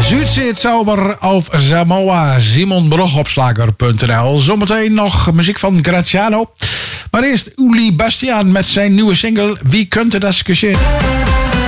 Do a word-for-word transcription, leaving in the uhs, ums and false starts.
Zuidzee-Zauber auf Samoa, Simon Brugopslager punt n l. Zometeen nog muziek van Graziano. Maar eerst Uli Bastiaan met zijn nieuwe single Wie könnte das geschehen?